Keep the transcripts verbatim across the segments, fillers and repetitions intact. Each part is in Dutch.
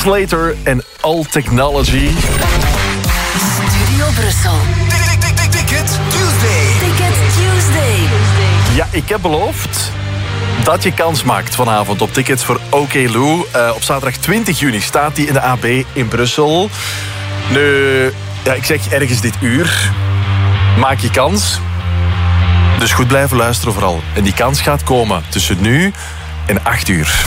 Slater en All Technology. Studio Brussel. Ticket Tuesday. Ticket Tuesday. Ja, ik heb beloofd dat je kans maakt vanavond op tickets voor OK Lou. Uh, op zaterdag twintig juni staat die in de A B in Brussel. Nu, ja, ik zeg ergens dit uur. Maak je kans. Dus goed blijven luisteren vooral. En die kans gaat komen tussen nu en acht uur.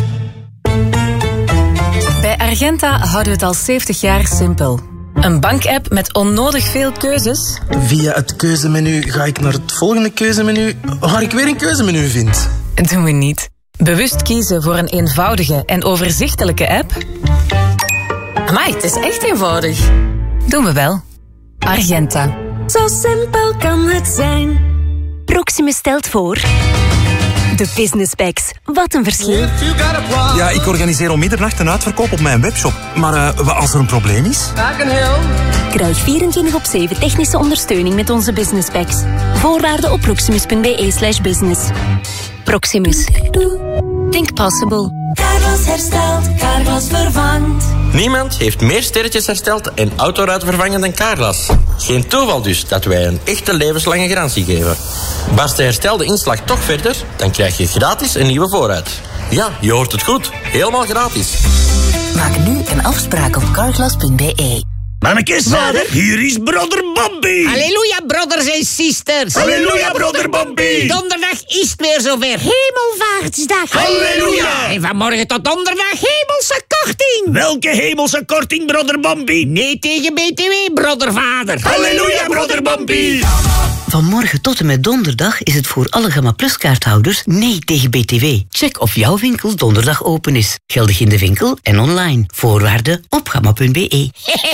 Bij Argenta houden we het al zeventig jaar simpel. Een bankapp met onnodig veel keuzes. Via het keuzemenu ga ik naar het volgende keuzemenu, waar ik weer een keuzemenu vind. Doen we niet. Bewust kiezen voor een eenvoudige en overzichtelijke app. Amai, het is echt eenvoudig. Doen we wel. Argenta. Zo simpel kan het zijn. Proximus stelt voor... De Business Packs. Wat een verschil. Ja, ik organiseer om middernacht een uitverkoop op mijn webshop. Maar uh, wat als er een probleem is? Krijg vierentwintig op zeven technische ondersteuning met onze Business Packs. Voorwaarden op proximus.be slash business. Proximus. Think possible. Carglass herstelt, Carglass vervangt. Niemand heeft meer sterretjes hersteld en autoruit vervangen dan Carglass. Geen toeval dus dat wij een echte levenslange garantie geven. Barst de herstelde inslag toch verder, dan krijg je gratis een nieuwe voorruit. Ja, je hoort het goed. Helemaal gratis. Maak nu een afspraak op carglass.be. Mannekes, vader, hier is broder Bambi. Halleluja, brothers en sisters. Halleluja, broder Bambi. Donderdag is het weer zover. Hemelvaartsdag. Halleluja. En vanmorgen tot donderdag hemelse korting. Welke hemelse korting, broder Bambi? Nee tegen B T W, broder vader. Halleluja, broder Bambi. Van morgen tot en met donderdag is het voor alle Gamma Plus kaarthouders nee tegen B T W. Check of jouw winkel donderdag open is. Geldig in de winkel en online. Voorwaarden op gamma punt be.